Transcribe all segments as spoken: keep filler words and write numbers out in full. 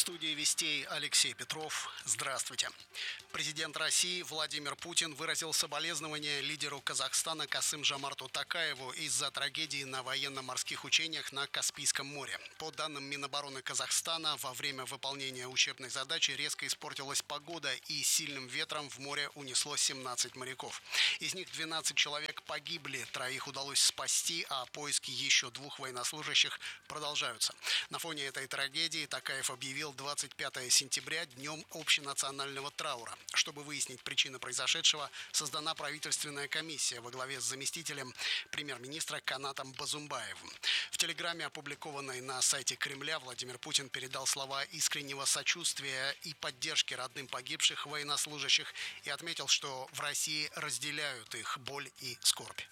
студии «Вестей» Алексей Петров. Здравствуйте. Президент России Владимир Путин выразил соболезнования лидеру Казахстана Касым-Жомарту Токаеву из-за трагедии на военно-морских учениях на Каспийском море. По данным Минобороны Казахстана, во время выполнения учебной задачи резко испортилась погода и сильным ветром в море унесло семнадцать моряков. Из них двенадцать человек погибли, троих удалось спасти, а поиски еще двух военнослужащих продолжаются. На фоне этой трагедии Токаев объявил двадцать пятое сентября днем общенационального траура. Чтобы выяснить причины произошедшего, создана правительственная комиссия во главе с заместителем премьер-министра Канатом Бозумбаевым. В телеграмме, опубликованной на сайте Кремля, Владимир Путин передал слова искреннего сочувствия и поддержки родным погибших военнослужащих и отметил, что в России разделяют их боль и скорбь.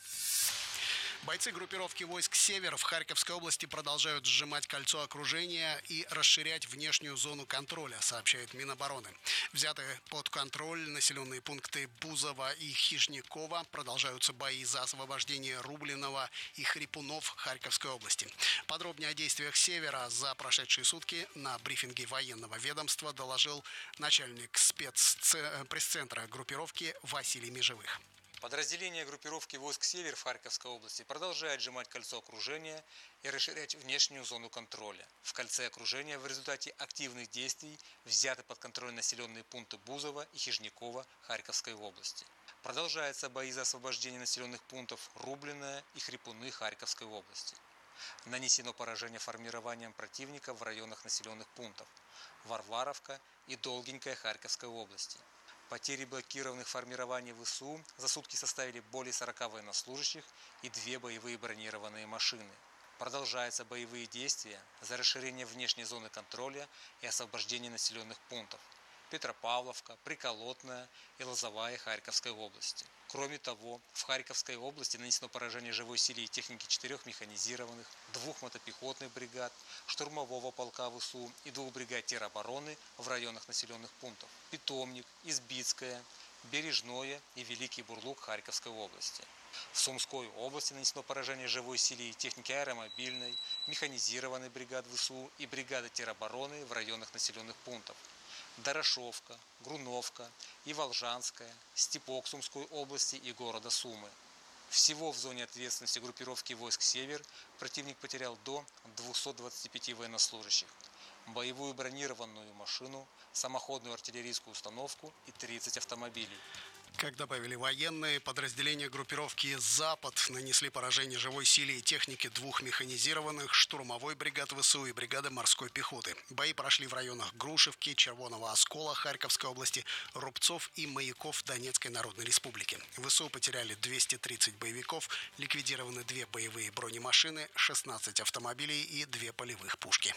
Бойцы группировки войск «Север» в Харьковской области продолжают сжимать кольцо окружения и расширять внешнюю зону контроля, сообщает Минобороны. Взятые под контроль населенные пункты Бузова и Хижникова, продолжаются бои за освобождение Рублиного и Хрипунов Харьковской области. Подробнее о действиях «Севера» за прошедшие сутки на брифинге военного ведомства доложил начальник спецпресс-центра группировки Василий Межевых. Подразделение группировки войск «Север» в Харьковской области продолжает сжимать кольцо окружения и расширять внешнюю зону контроля. В кольце окружения в результате активных действий взяты под контроль населенные пункты Бузова и Хижникова Харьковской области. Продолжаются бои за освобождение населенных пунктов Рублиное и Хрипуны Харьковской области. Нанесено поражение формированием противника в районах населенных пунктов Варваровка и Долгенькая Харьковской области. Потери блокированных формирований ВСУ за сутки составили более сорока военнослужащих и две боевые бронированные машины. Продолжаются боевые действия за расширение внешней зоны контроля и освобождение населенных пунктов Петропавловка, Приколотная и Лозовая Харьковской области. Кроме того, в Харьковской области нанесено поражение живой силе и техники четырех механизированных, двух мотопехотных бригад, штурмового полка ВСУ и двух бригад теробороны в районах населенных пунктов Питомник, Избицкая, Бережное и Великий Бурлук Харьковской области. В Сумской области нанесено поражение живой силе и техники аэромобильной, механизированной бригад ВСУ и бригады теробороны в районах населенных пунктов Дорошовка, Груновка и Волжанская, Степок Сумской области и города Сумы. Всего в зоне ответственности группировки войск «Север» противник потерял до двухсот двадцати пяти военнослужащих, боевую бронированную машину, самоходную артиллерийскую установку и тридцать автомобилей. Как добавили военные, подразделения группировки «Запад» нанесли поражение живой силе и технике двух механизированных, штурмовой бригад ВСУ и бригады морской пехоты. Бои прошли в районах Грушевки, Червоного Оскола Харьковской области, Рубцов и Маяков Донецкой Народной Республики. ВСУ потеряли двести тридцать боевиков, ликвидированы две боевые бронемашины, шестнадцать автомобилей и две полевых пушки.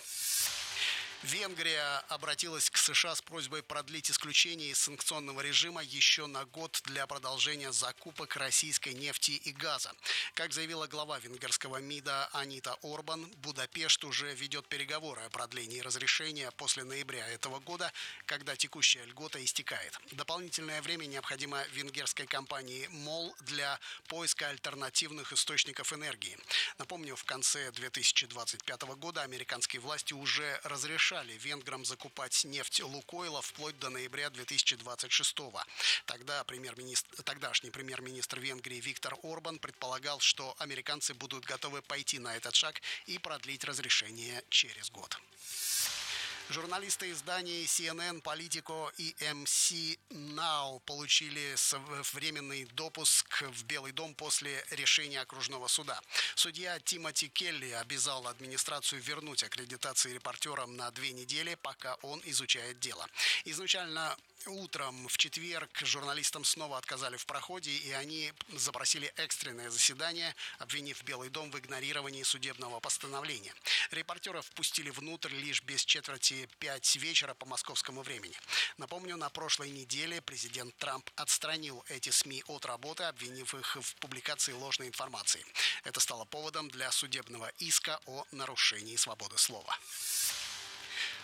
Венгрия обратилась к США с просьбой продлить исключение из санкционного режима еще на год для продолжения закупок российской нефти и газа. Как заявила глава венгерского МИДа Анита Орбан, Будапешт уже ведет переговоры о продлении разрешения после ноября этого года, когда текущая льгота истекает. Дополнительное время необходимо венгерской компании МОЛ для поиска альтернативных источников энергии. Напомню, в конце две тысячи двадцать пятого года американские власти уже разрешили венграм закупать нефть Лукойла вплоть до ноября две тысячи двадцать шестого. Тогда премьер-министр, тогдашний премьер-министр Венгрии Виктор Орбан предполагал, что американцы будут готовы пойти на этот шаг и продлить разрешение через год. Журналисты изданий си эн эн, Политико и эм си Now получили временный допуск в Белый дом после решения окружного суда. Судья Тимоти Келли обязал администрацию вернуть аккредитации репортерам на две недели, пока он изучает дело. Изначально утром в четверг журналистам снова отказали в проходе, и они запросили экстренное заседание, обвинив Белый дом в игнорировании судебного постановления. Репортеров впустили внутрь лишь без четверти пять вечера по московскому времени. Напомню, на прошлой неделе президент Трамп отстранил эти СМИ от работы, обвинив их в публикации ложной информации. Это стало поводом для судебного иска о нарушении свободы слова.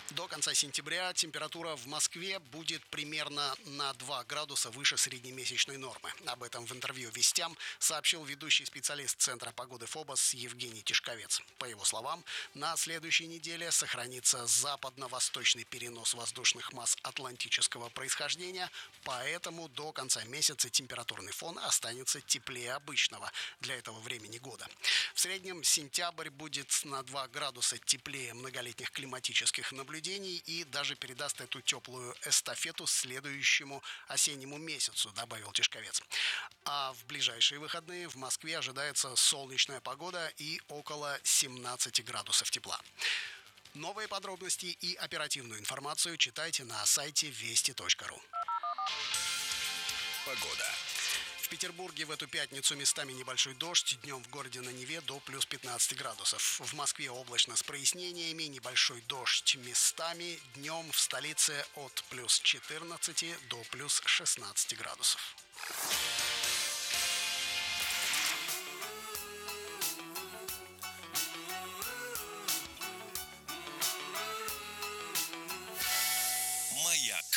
До конца сентября температура в Москве будет примерно на два градуса выше среднемесячной нормы. Об этом в интервью «Вестям» сообщил ведущий специалист Центра погоды ФОБОС Евгений Тишковец. По его словам, на следующей неделе сохранится западно-восточный перенос воздушных масс атлантического происхождения, поэтому до конца месяца температурный фон останется теплее обычного для этого времени года. В среднем сентябрь будет на два градуса теплее многолетних климатических наблюдений и даже передаст эту теплую эстафету следующему осеннему месяцу, добавил Тишковец. А в ближайшие выходные в Москве ожидается солнечная погода и около семнадцати градусов тепла. Новые подробности и оперативную информацию читайте на сайте вести точка ру. Погода. В Петербурге в эту пятницу местами небольшой дождь, днем в городе на Неве до плюс пятнадцати градусов. В Москве облачно с прояснениями, небольшой дождь местами, днем в столице от плюс четырнадцати до плюс шестнадцати градусов. Маяк.